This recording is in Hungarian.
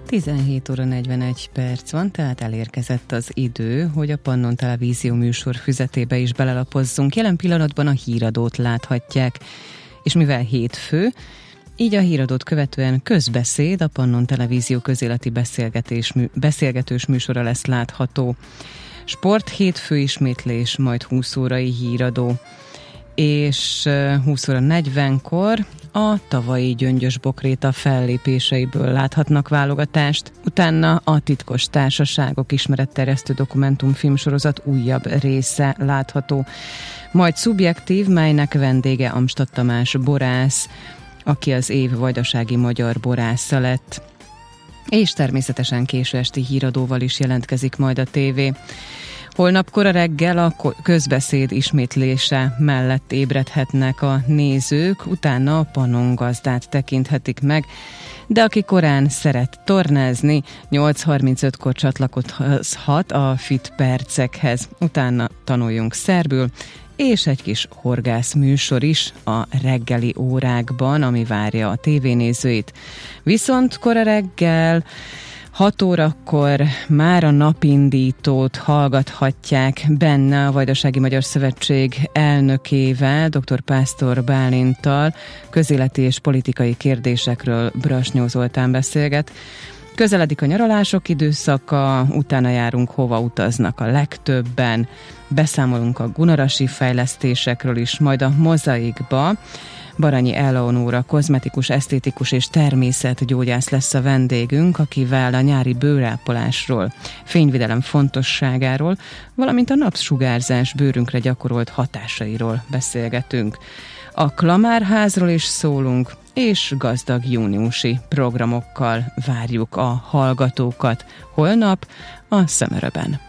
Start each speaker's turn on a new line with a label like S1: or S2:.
S1: 17 óra 41 perc van, tehát elérkezett az idő, hogy a Pannon Televízió műsor füzetébe is belelapozzunk. Jelen pillanatban a híradót láthatják, és mivel hétfő, így a híradót követően közbeszéd, a Pannon Televízió közéleti beszélgetős műsora lesz látható. Sport, hétfő ismétlés, majd 20 órai híradó. És 20 óra 40-kor a tavalyi Gyöngyös Bokréta fellépéseiből láthatnak válogatást. Utána a Titkos Társaságok ismeretterjesztő dokumentumfilmsorozat újabb része látható. Majd Szubjektív, melynek vendége Amstadt Tamás borász, aki az év vajdasági magyar borásza lett. És természetesen késő esti híradóval is jelentkezik majd a tévé. Holnap kora reggel a közbeszéd ismétlése mellett ébredhetnek a nézők, utána a Pannon gazdát tekinthetik meg, de aki korán szeret tornázni, 8:35-kor csatlakozhat a Fit percekhez. Utána tanuljunk szerbül, és egy kis horgász műsor is a reggeli órákban, ami várja a tévénézőit. Viszont kora reggel 6 órakor már a napindítót hallgathatják, benne a Vajdasági Magyar Szövetség elnökével, dr. Pásztor Bálinttal közéleti és politikai kérdésekről Brasnyó Zoltán beszélget. Közeledik a nyaralások időszaka, utána járunk, hova utaznak a legtöbben, beszámolunk a gunarasi fejlesztésekről is, majd a Mozaikba Baranyi Eleonóra, kozmetikus, esztétikus és természetgyógyász lesz a vendégünk, akivel a nyári bőrápolásról, fényvédelem fontosságáról, valamint a napsugárzás bőrünkre gyakorolt hatásairól beszélgetünk. A Klamárházról is szólunk, és gazdag júniusi programokkal várjuk a hallgatókat holnap a Szömöröben.